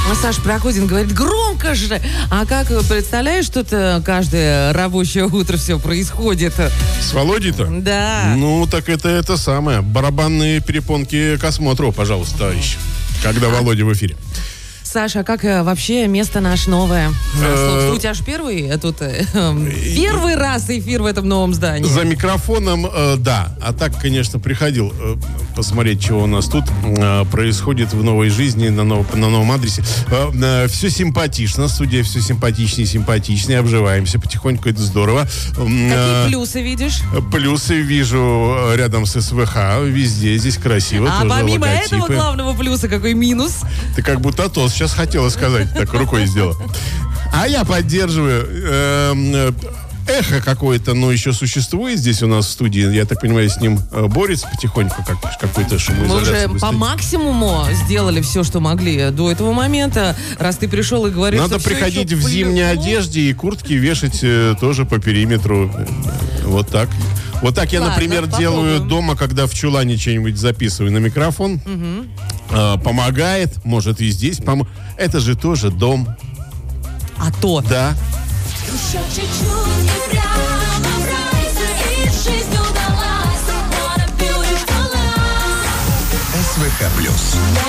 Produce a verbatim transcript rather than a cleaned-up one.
Саша Прокудин говорит, громко же. А как, представляешь, что-то каждое рабочее утро все происходит? С Володей-то? Да. Ну, так это это самое. Барабанные перепонки к осмотру, пожалуйста, товарищ. Когда Володя в эфире. Саша, а как э, вообще место наше новое? Собственно, у тебя же первый э, тут э, первый раз эфир в этом новом здании. За микрофоном, э, да. А так, конечно, приходил э, посмотреть, чего у нас тут э, происходит в новой жизни, на, нов, на новом адресе. Э, э, все симпатично, студия все симпатичнее и симпатичнее. Обживаемся потихоньку, это здорово. Какие плюсы видишь? Плюсы вижу рядом с СВХ. Везде здесь красиво. А тоже помимо логотипы. этого главного плюса, какой минус? Ты как будто то сейчас хотела сказать, так рукой сделала. А я поддерживаю. Эм, эхо какое-то, но еще существует здесь у нас в студии. Я так понимаю, с ним э, борется потихоньку, как, какой-то шумоизоляция. Мы уже по максимуму сделали все, что могли до этого момента. Раз ты пришел и говоришь, Надо что приходить в все еще зимней плывет. одежде и куртки вешать э, тоже по периметру. Вот так. Вот так я, Ладно, например, попробуем. делаю дома, когда в чулане что-нибудь записываю на микрофон. Угу. Э, помогает, может и здесь пом... Это же тоже дом. А то. Да. Еще чуть-чуть и прямо в рай, и жизнь удалась. What a beautiful life. СВХ плюс.